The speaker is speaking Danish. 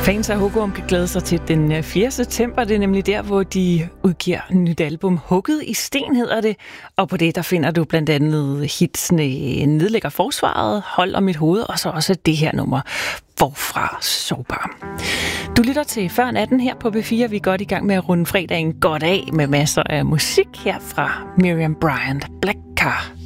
Fans af Hugorm kan glæde sig til den 4. september. Det er nemlig der, hvor de udgiver et nyt album. Hugget i sten hedder det. Og på det, der finder du blandt andet hitsene Nedlægger forsvaret, Hold om mit hoved, og så også det her nummer, Forfra Sårbar. Du lytter til Før 18 her på B4. Vi er godt i gang med at runde fredagen godt af med masser af musik her fra Miriam Bryant, Black Car.